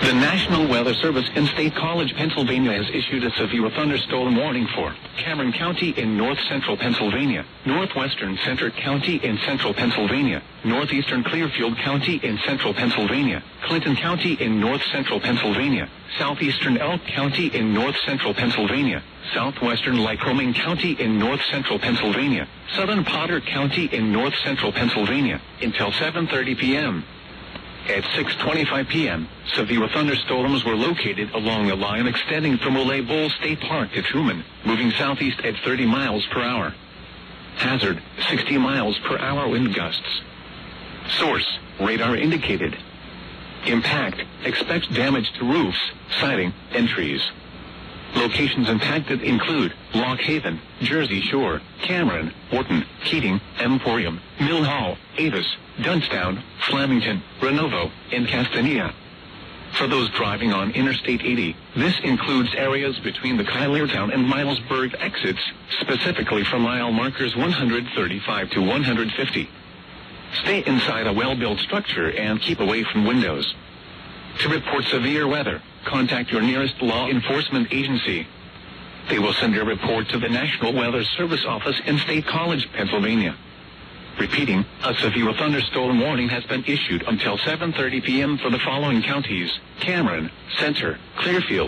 The National Weather Service in State College, Pennsylvania has issued a severe thunderstorm warning for Cameron County in north-central Pennsylvania, northwestern Center County in central Pennsylvania, northeastern Clearfield County in central Pennsylvania, Clinton County in north-central Pennsylvania, southeastern Elk County in north-central Pennsylvania, southwestern Lycoming County in north-central Pennsylvania, southern Potter County in north-central Pennsylvania, until 7:30 p.m. At 6:25 p.m., severe thunderstorms were located along the line extending from Ole Bull State Park to Truman, moving southeast at 30 miles per hour. Hazard, 60 miles per hour wind gusts. Source, radar indicated. Impact, expects damage to roofs, siding, and trees. Locations impacted include Lock Haven, Jersey Shore, Cameron, Wharton, Keating, Emporium, Mill Hall, Avis, Dunstown, Flemington, Renovo, and Castanea. For those driving on Interstate 80, this includes areas between the Kyliertown and Milesburg exits, specifically from mile markers 135 to 150. Stay inside a well-built structure and keep away from windows. To report severe weather, contact your nearest law enforcement agency. They will send your report to the National Weather Service office in State College, Pennsylvania. Repeating, a severe thunderstorm warning has been issued until 7:30 p.m. for the following counties: Cameron, Center, Clearfield,